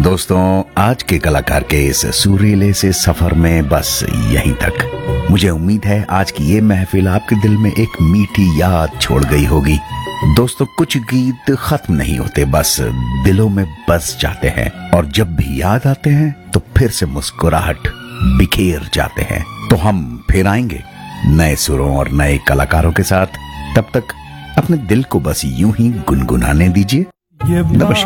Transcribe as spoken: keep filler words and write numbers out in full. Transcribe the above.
दोस्तों, आज के कलाकार के इस सुरीले से सफर में बस यहीं तक। मुझे उम्मीद है आज की ये महफिल आपके दिल में एक मीठी याद छोड़ गई होगी। दोस्तों, कुछ गीत खत्म नहीं होते, बस दिलों में बस जाते हैं और जब भी याद आते हैं तो फिर से मुस्कुराहट बिखेर जाते हैं। तो हम फिर आएंगे नए सुरों और नए कलाकारों के साथ। तब तक अपने दिल को बस यूं ही गुनगुनाने दीजिए। नमस्कार।